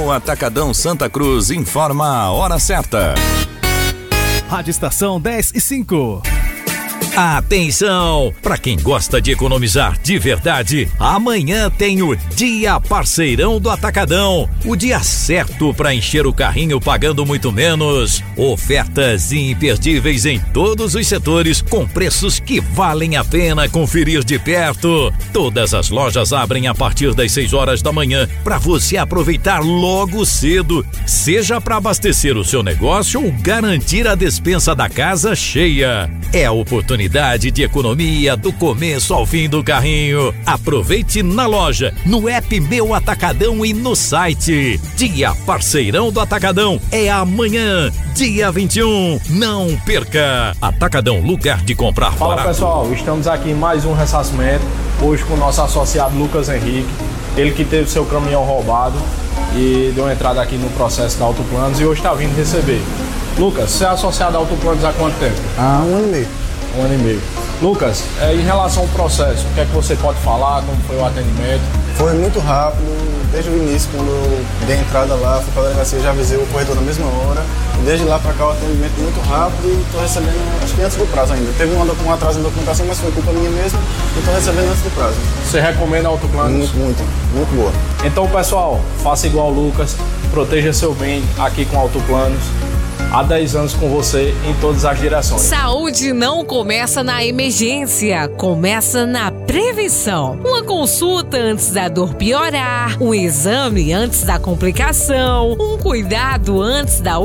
O Atacadão Santa Cruz informa a hora certa. Rádio Estação 10:05. Atenção! Para quem gosta de economizar de verdade, amanhã tem o Dia Parceirão do Atacadão. O dia certo para encher o carrinho pagando muito menos. Ofertas imperdíveis em todos os setores com preços que valem a pena conferir de perto. Todas as lojas abrem a partir das 6 horas da manhã para você aproveitar logo cedo, seja para abastecer o seu negócio ou garantir a despensa da casa cheia. É a oportunidade de economia do começo ao fim do carrinho. Aproveite na loja, no app Meu Atacadão e no site. Dia Parceirão do Atacadão é amanhã, dia 21. Não perca! Atacadão, lugar de comprar barato. Fala pessoal, estamos aqui em mais um ressarcimento, hoje com o nosso associado Lucas Henrique, ele que teve seu caminhão roubado e deu uma entrada aqui no processo da Autoplanos e hoje está vindo receber. Lucas, você é associado à Autoplanos há quanto tempo? Há 1 ano e meio. 1 ano e meio. Lucas, em relação ao processo, o que é que você pode falar, como foi o atendimento? Foi muito rápido, desde o início, quando eu dei a entrada lá, fui para a delegacia, já avisei o corretor na mesma hora. E desde lá para cá o atendimento muito rápido e estou recebendo, acho que antes do prazo ainda. Teve um atraso na documentação, mas foi culpa minha mesmo e estou recebendo antes do prazo. Você recomenda a Autoplanos? Muito boa. Então pessoal, faça igual o Lucas, proteja seu bem aqui com a Autoplanos. Há 10 anos com você em todas as direções. Saúde não começa na emergência, começa na prevenção. Uma consulta antes da dor piorar, um exame antes da complicação, um cuidado antes da